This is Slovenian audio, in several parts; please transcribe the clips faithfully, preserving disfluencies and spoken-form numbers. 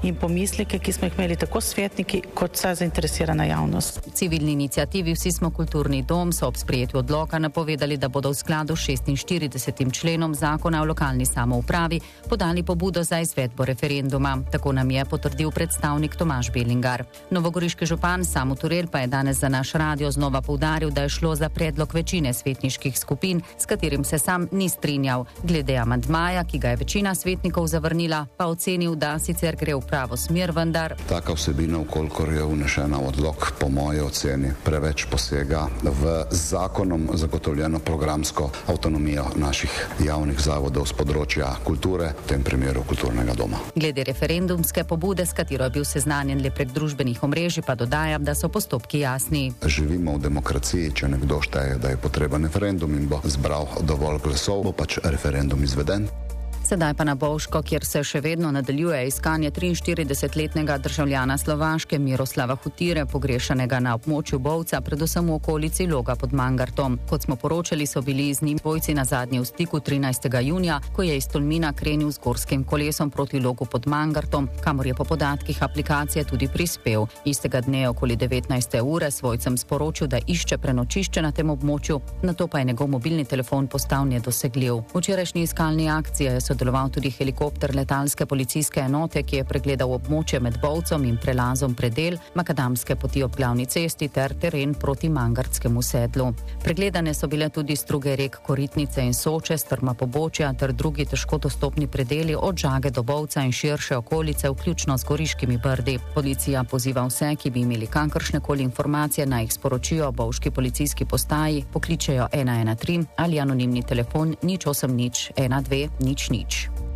in pomisleke, ki smo jih imeli tako svetniki kot vsa zainteresirana javnost. V civilni inicijativi Vsi smo kulturni dom so ob sprejetju odloka napovedali, da bodo v skladu s šestinštiridesetim členom zakona o lokalni samoupravi podali pobudo za izvedbo referenduma. Tako nam je potrdil predstavnik Tomaž Belingar. Novogoriški župan Samo Turel pa je danes za naš radio znova poudaril, da je šlo za predlog večine svetniških skupin, s katerim se sam ni strinjal. Glede amandmaja, ki ga je večina svetnikov zavrnila, pa ocenil, da sicer gre v pravo smer, vendar taka vsebina, vkolikor je vnešena v odlok, po moji oceni preveč posega v zakonom zagotovljeno programsko avtonomijo naših javnih zavodov z področja kulture, v tem primeru kulturnega doma. Glede referendumske pobude, s katero je bil seznanjen le prek družbenih omrežij, pa dodaja, da so postopki jasni. Živimo v demokraciji, če nekdo šteje, da je potreben referendum in bo zbral dovolj glasov, bo pač referendum izveden. Sedaj pa na Bovško, kjer se še vedno nadaljuje iskanje triinštiridesetletnega državljana Slovaške Miroslava Hutire, pogrešanega na območju Bovca, predvsem v okolici Loga pod Mangartom. Kot smo poročali, so bili z njim dvojci na zadnji v stiku trinajstega junija, ko je iz Tolmina krenil z gorskim kolesom proti Logu pod Mangartom, kamor je po podatkih aplikacije tudi prispel. Istega dne okoli devetnajste ure svojcem sporočil, da išče prenočišče na tem območju, nato pa je njegov mobilni telefon postal nedosegljiv. V včerajšnji iskalni akciji je sodeloval tudi helikopter letalske policijske enote, ki je pregledal območje med Bovcom in prelazom Predel, makadamske poti ob glavni cesti ter teren proti Mangartskemu sedlu. Pregledane so bile tudi struge rek Koritnice in Soče, strma pobočja ter drugi težko dostopni predeli od Žage do Bovca in širše okolice, vključno z Goriškimi brdi. Policija poziva vse, ki bi imeli kakršnekoli informacije, naj jih sporočijo bovški policijski postaji, pokličejo ena ena tri ali anonimni telefon nič osem nič ena dve nič nič.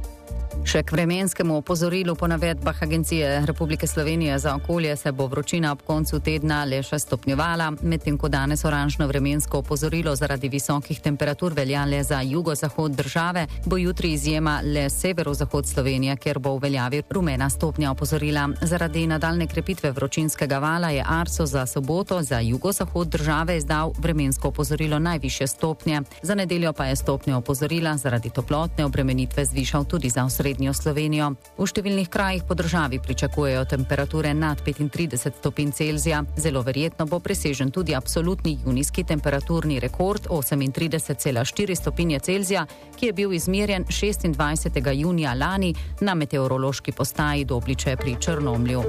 Še k vremenskemu opozorilu po navedbah Agencije Republike Slovenije za okolje se bo vročina ob koncu tedna le še stopnjevala, medtem ko danes oranžno vremensko opozorilo zaradi visokih temperatur velja le za jugozahod države, bo jutri izjema le severozahod Slovenije, kjer bo v veljavi rumena stopnja opozorila. Zaradi nadaljne krepitve vročinskega vala je Arso za soboto za jugozahod države izdal vremensko opozorilo najvišje stopnje. Za nedeljo pa je stopnjo opozorila zaradi toplotne obremenitve zvišal tudi za osrednjo Slovenijo. V številnih krajih po državi pričakujejo temperature nad petintrideset stopinj Celzija. Zelo verjetno bo presežen tudi absolutni junijski temperaturni rekord osemintrideset cela štiri stopinje Celzija, ki je bil izmerjen šestindvajsetega junija lani na meteorološki postaji Dobliče pri Črnomlju.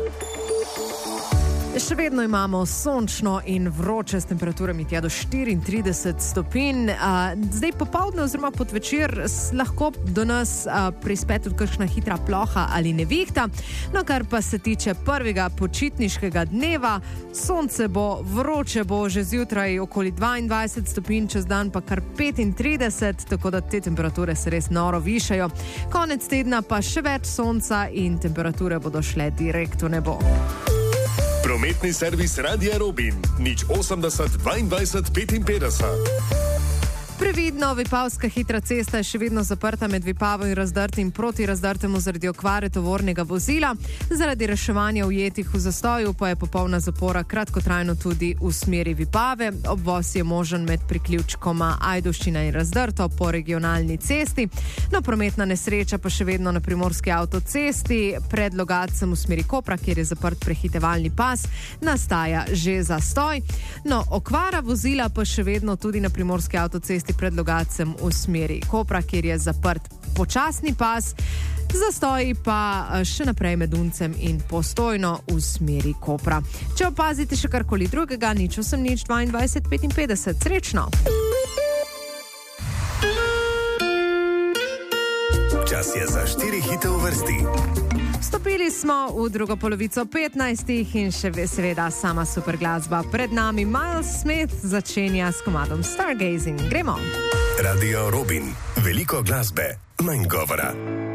Še vedno imamo sončno in vroče s temperaturami tja do štiriintrideset stopinj. Zdaj popoldne oziroma podvečer lahko do nas prispe tudi kakšna hitra ploha ali nevihta. No, kar pa se tiče prvega počitniškega dneva, sonce bo, vroče bo že zjutraj okoli dvaindvajset stopinj, čez dan pa kar petintrideset, tako da te temperature se res noro višajo. Konec tedna pa še več sonca in temperature bodo šle direkt v nebo. Prometni servis Radia Robin, nič osemdeset dvaindvajset petinpetdeset. Previdno, Vipavska hitra cesta je še vedno zaprta med Vipavo in Razdrtim proti Razdrtemu zaradi okvare tovornega vozila. Zaradi reševanja ujetih v zastoju pa je popolna zapora kratkotrajno tudi v smeri Vipave. Obvoz je možen med priključkoma Ajdovščina in Razdrto po regionalni cesti. No, prometna nesreča pa še vedno na primorski avtocesti. Pred Logatcem v smeri Kopra, kjer je zaprt prehitevalni pas, nastaja že zastoj. No, okvara vozila pa še vedno tudi na primorski avtocesti pred Logatcem v smeri Kopra, kjer je zaprt počasni pas, zastoji pa še naprej med Uncem in Postojno v smeri Kopra. Če opazite še karkoli drugega, nič osem nič dvaindvajset petinpetdeset. Srečno! Čas je za štiri hite v vrsti. Vstopili smo v drugo polovico petnajstih in še seveda sama super glasba. Pred nami Miles Smith začenja s komadom Stargazing. Gremo! Radio Robin. Veliko glasbe, manj govora.